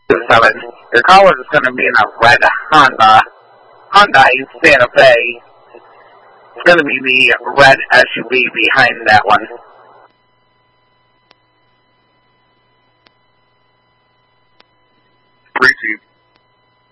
7. Your caller is going to be in a red Hyundai Santa Fe. It's going to be the red SUV behind that one. Receive.